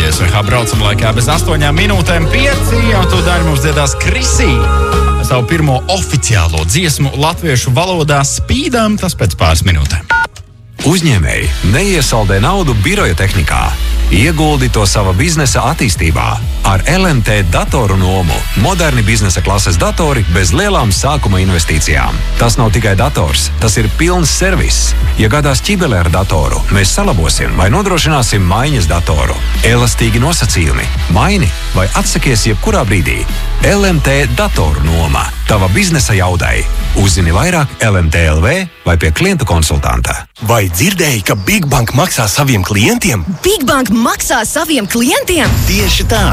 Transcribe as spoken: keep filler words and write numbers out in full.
S V H braucam laikā bez astoņām minūtēm pieci, un to daļu mums dziedās Krisī. Savu pirmo oficiālo dziesmu latviešu valodā Spīdām, tas pēc pāris minūtēm. Uzņēmēji neiesaldē naudu biroja tehnikā. Ieguldi to sava biznesa attīstībā. Ar L M T datoru nomu moderni biznesa klases datori bez lielām sākuma investīcijām. Tas nav tikai dators, tas ir pilns servis. Ja gadās ķibele ar datoru, mēs salabosim vai nodrošināsim maiņas datoru. Elastīgi nosacījumi. Maini vai atsakies jebkurā brīdī. L M T datoru noma. Tava biznesa jaudai. Uzzini vairāk L M T L V vai pie klientu konsultanta. Vai dzirdēji, ka Big Bank maksā saviem klientiem? Big Bank maksā saviem klientiem? Tieši tā!